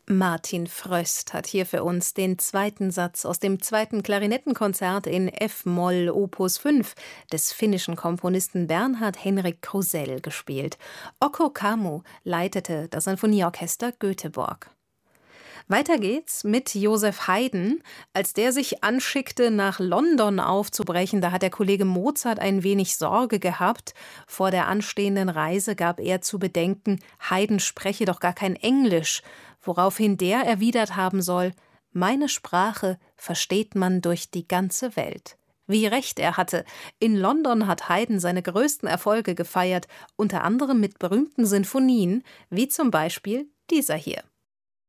Martin Fröst hat hier für uns den zweiten Satz aus dem zweiten Klarinettenkonzert in F-Moll Opus 5 des finnischen Komponisten Bernhard Henrik Krusell gespielt. Ocko Kamu leitete das Sinfonieorchester Göteborg. Weiter geht's mit Joseph Haydn. Als der sich anschickte, nach London aufzubrechen, da hat der Kollege Mozart ein wenig Sorge gehabt. Vor der anstehenden Reise gab er zu bedenken, Haydn spreche doch gar kein Englisch, woraufhin der erwidert haben soll: Meine Sprache versteht man durch die ganze Welt. Wie recht er hatte. In London hat Haydn seine größten Erfolge gefeiert, unter anderem mit berühmten Sinfonien, wie zum Beispiel dieser hier.